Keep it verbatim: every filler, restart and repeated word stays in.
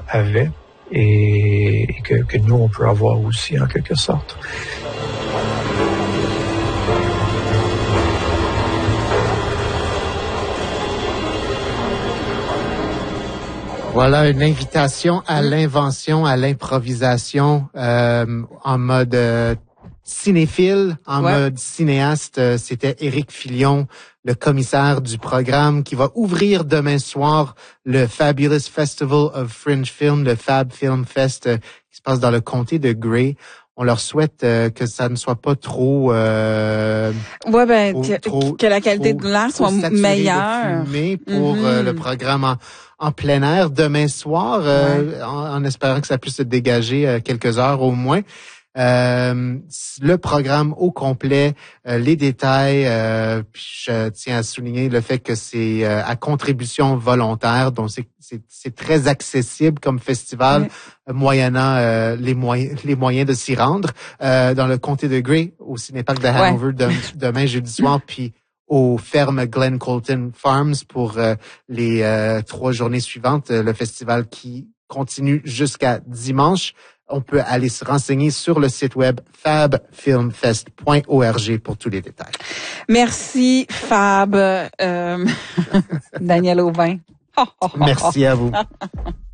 avait et, et que, que nous, on peut avoir aussi en quelque sorte. Voilà une invitation à l'invention, à l'improvisation euh, en mode euh, cinéphile, en ouais. mode cinéaste. C'était Éric Filion, le commissaire du programme, qui va ouvrir demain soir le Fabulous Festival of Fringe Film, le Fab Film Fest euh, qui se passe dans le comté de Grey. On leur souhaite euh, que ça ne soit pas trop... Euh, ouais, ben, trop, que, trop, que la qualité trop, de l'air soit meilleure. Pour mm-hmm. euh, le programme en, en plein air demain soir, euh, ouais. en, en espérant que ça puisse se dégager euh, quelques heures au moins. Euh, le programme au complet, euh, les détails, euh, puis je tiens à souligner le fait que c'est euh, à contribution volontaire, donc c'est, c'est, c'est très accessible comme festival, oui. euh, moyennant euh, les moyens les moyens de s'y rendre. Euh, dans le comté de Grey, au Cinéparc de Hanover, ouais. de, demain jeudi soir, puis aux fermes Glen Colton Farms pour euh, les euh, trois journées suivantes, le festival qui continue jusqu'à dimanche. On peut aller se renseigner sur le site web fab film fest point org pour tous les détails. Merci, Fab. Euh, Daniel Auvin. Merci à vous.